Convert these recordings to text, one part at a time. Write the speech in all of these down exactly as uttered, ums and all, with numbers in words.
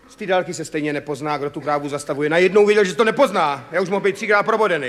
Z té dálky se stejně nepozná, kdo tu krávu zastavuje. Najednou věděl, že to nepozná. Já už mohl být třikrát probodený.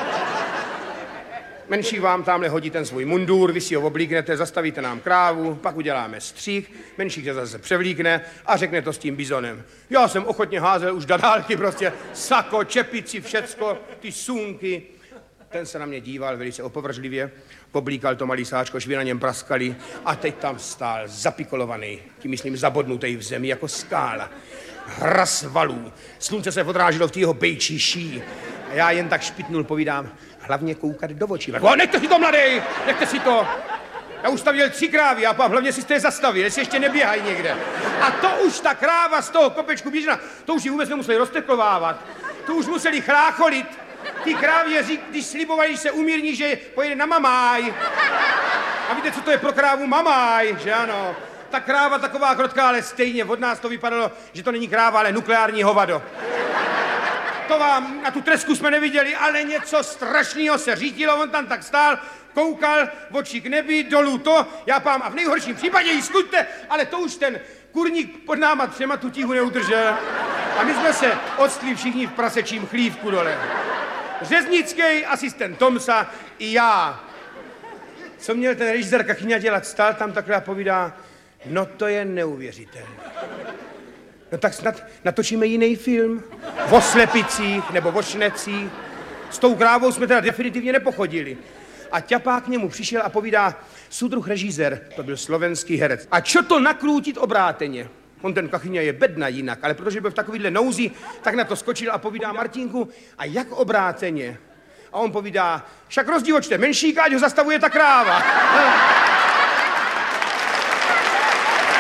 Menší vám tamhle hodí ten svůj mundur, vy si ho oblíknete, zastavíte nám krávu, pak uděláme střih, menší se zase převlíkne a řekne to s tím bizonem. Já jsem ochotně házel už do dálky prostě sako, čepici, všecko, ty sůnky. Ten se na mě díval velice opovržlivě, oblíkal to malý sáčko, švy na něm praskali a teď tam stál zapikolovaný, tím myslím zabodnutý v zemi jako skála. Hras valů, slunce se odráželo v té jeho bejčí ší. A já jen tak špitnul, povídám, hlavně koukat do očí. O, nechte si to, mladej, nechte si to. Já už tam měl tři krávy a hlavně si jste je zastavili, jestli ještě neběhají někde. A to už ta kráva z toho kopečku běžna, to už ji vůbec nemuseli rozteklovávat. To už museli chlácholit. Ty krávě, když slibovali, že se umírní, že pojede na mamáj. A víte, co to je pro krávu mamáj, že ano? Ta kráva taková krotká, ale stejně od nás to vypadalo, že to není kráva, ale nukleární hovado. To vám, na tu tresku jsme neviděli, ale něco strašného se řítilo, on tam tak stál, koukal, oči k nebi, dolů to, já pám, a v nejhorším případě jí skuďte, ale to už ten kurník pod náma třema tu tíhu neudržel. A my jsme se odstli všichni v prasečím chlívku dole. Řeznický asistent Tomsa i já. Co měl ten režisér Kachyňa dělat? Stál tam takhle a povídá, no to je neuvěřitelné. No tak snad natočíme jiný film. O slepicích nebo o šnecích. S tou krávou jsme teda definitivně nepochodili. A ťapák k němu přišel a povídá, súdruh režisér, to byl slovenský herec. A čo to nakrútit obráteně? On ten Kachyňa je bedna jinak, ale protože byl v takovýhle nouzi, tak na to skočil a povídá Martínku, a jak obráteně? A on povídá, však rozdívočte menšíka, ať ho zastavuje ta kráva.